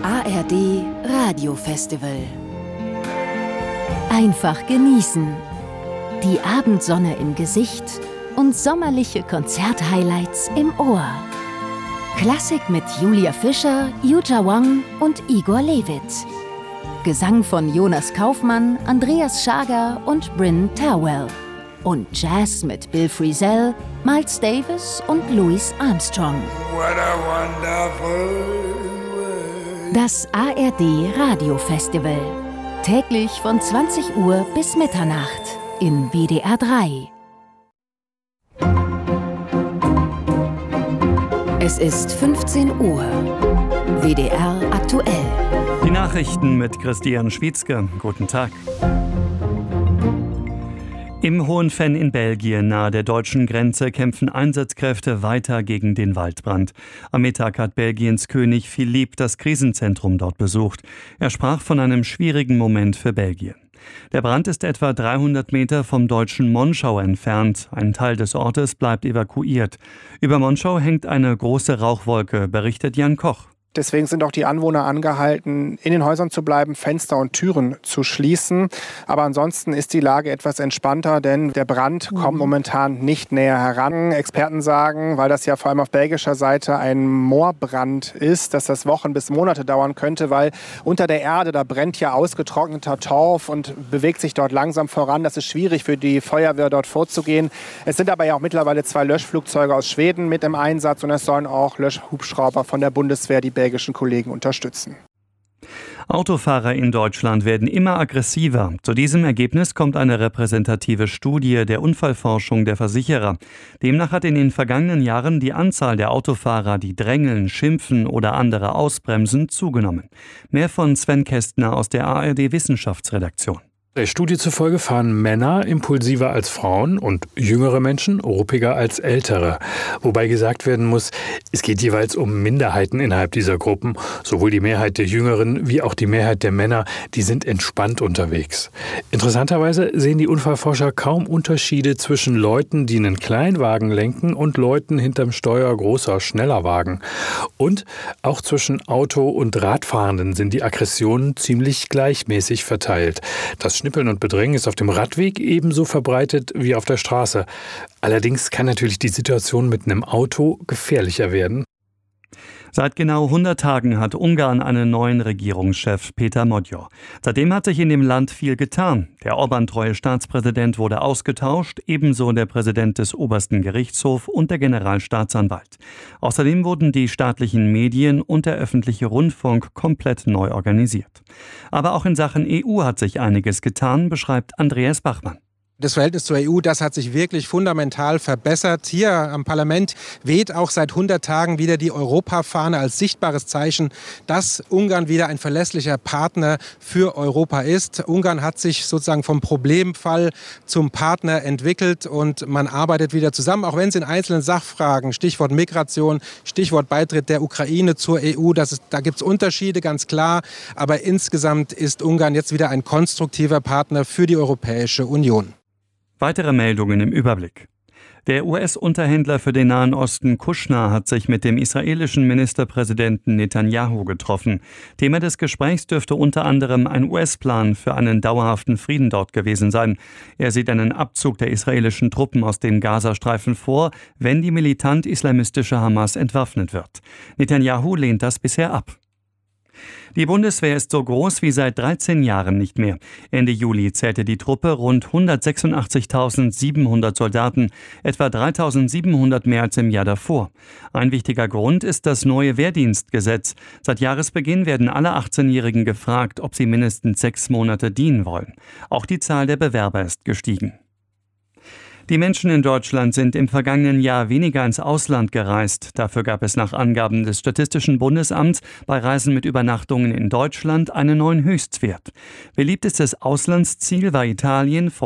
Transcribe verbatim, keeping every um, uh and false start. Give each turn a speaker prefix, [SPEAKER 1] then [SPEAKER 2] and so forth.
[SPEAKER 1] A R D Radiofestival. Einfach genießen. Die Abendsonne im Gesicht und sommerliche Konzerthighlights im Ohr. Klassik mit Julia Fischer, Yuja Wang und Igor Levit. Gesang von Jonas Kaufmann, Andreas Schager und Bryn Terwell. Und Jazz mit Bill Frisell, Miles Davis und Louis Armstrong.
[SPEAKER 2] What a wonderful world.
[SPEAKER 1] Das A R D Radiofestival. Täglich von zwanzig Uhr bis Mitternacht in W D R drei. Es ist fünfzehn Uhr. W D R aktuell.
[SPEAKER 3] Die Nachrichten mit Christian Schwietzke. Guten Tag. Im Hohenfenn in Belgien nahe der deutschen Grenze kämpfen Einsatzkräfte weiter gegen den Waldbrand. Am Mittag hat Belgiens König Philippe das Krisenzentrum dort besucht. Er sprach von einem schwierigen Moment für Belgien. Der Brand ist etwa dreihundert Meter vom deutschen Monschau entfernt. Ein Teil des Ortes bleibt evakuiert. Über Monschau hängt eine große Rauchwolke, berichtet Jan Koch.
[SPEAKER 4] Deswegen sind auch die Anwohner angehalten, in den Häusern zu bleiben, Fenster und Türen zu schließen. Aber ansonsten ist die Lage etwas entspannter, denn der Brand kommt momentan nicht näher heran. Experten sagen, weil das ja vor allem auf belgischer Seite ein Moorbrand ist, dass das Wochen bis Monate dauern könnte, weil unter der Erde, da brennt ja ausgetrockneter Torf und bewegt sich dort langsam voran. Das ist schwierig für die Feuerwehr dort vorzugehen. Es sind aber ja auch mittlerweile zwei Löschflugzeuge aus Schweden mit im Einsatz und es sollen auch Löschhubschrauber von der Bundeswehr die belgischen Kollegen unterstützen.
[SPEAKER 3] Autofahrer in Deutschland werden immer aggressiver. Zu diesem Ergebnis kommt eine repräsentative Studie der Unfallforschung der Versicherer. Demnach hat in den vergangenen Jahren die Anzahl der Autofahrer, die drängeln, schimpfen oder andere ausbremsen, zugenommen. Mehr von Sven Kästner aus der A R D Wissenschaftsredaktion.
[SPEAKER 5] Der Studie zufolge fahren Männer impulsiver als Frauen und jüngere Menschen ruppiger als ältere. Wobei gesagt werden muss, es geht jeweils um Minderheiten innerhalb dieser Gruppen. Sowohl die Mehrheit der Jüngeren wie auch die Mehrheit der Männer, die sind entspannt unterwegs. Interessanterweise sehen die Unfallforscher kaum Unterschiede zwischen Leuten, die einen Kleinwagen lenken und Leuten hinterm Steuer großer, schneller Wagen. Und auch zwischen Auto- und Radfahrenden sind die Aggressionen ziemlich gleichmäßig verteilt. Das Schnippeln und Bedrängen ist auf dem Radweg ebenso verbreitet wie auf der Straße. Allerdings kann natürlich die Situation mit einem Auto gefährlicher werden.
[SPEAKER 3] Seit genau hundert Tagen hat Ungarn einen neuen Regierungschef, Péter Magyar. Seitdem hat sich in dem Land viel getan. Der Orbán-treue Staatspräsident wurde ausgetauscht, ebenso der Präsident des obersten Gerichtshofs und der Generalstaatsanwalt. Außerdem wurden die staatlichen Medien und der öffentliche Rundfunk komplett neu organisiert. Aber auch in Sachen E U hat sich einiges getan, beschreibt Andreas Bachmann.
[SPEAKER 6] Das Verhältnis zur E U, das hat sich wirklich fundamental verbessert. Hier am Parlament weht auch seit hundert Tagen wieder die Europafahne als sichtbares Zeichen, dass Ungarn wieder ein verlässlicher Partner für Europa ist. Ungarn hat sich sozusagen vom Problemfall zum Partner entwickelt und man arbeitet wieder zusammen, auch wenn es in einzelnen Sachfragen, Stichwort Migration, Stichwort Beitritt der Ukraine zur E U, das ist, da gibt es Unterschiede, ganz klar. Aber insgesamt ist Ungarn jetzt wieder ein konstruktiver Partner für die Europäische Union.
[SPEAKER 3] Weitere Meldungen im Überblick. Der U S-Unterhändler für den Nahen Osten Kushner hat sich mit dem israelischen Ministerpräsidenten Netanyahu getroffen. Thema des Gesprächs dürfte unter anderem ein U S-Plan für einen dauerhaften Frieden dort gewesen sein. Er sieht einen Abzug der israelischen Truppen aus dem Gazastreifen vor, wenn die militant-islamistische Hamas entwaffnet wird. Netanyahu lehnt das bisher ab. Die Bundeswehr ist so groß wie seit dreizehn Jahren nicht mehr. Ende Juli zählte die Truppe rund hundertsechsundachtzigtausendsiebenhundert Soldaten, etwa dreitausendsiebenhundert mehr als im Jahr davor. Ein wichtiger Grund ist das neue Wehrdienstgesetz. Seit Jahresbeginn werden alle achtzehnjährigen gefragt, ob sie mindestens sechs Monate dienen wollen. Auch die Zahl der Bewerber ist gestiegen. Die Menschen in Deutschland sind im vergangenen Jahr weniger ins Ausland gereist. Dafür gab es nach Angaben des Statistischen Bundesamts bei Reisen mit Übernachtungen in Deutschland einen neuen Höchstwert. Beliebtestes Auslandsziel war Italien.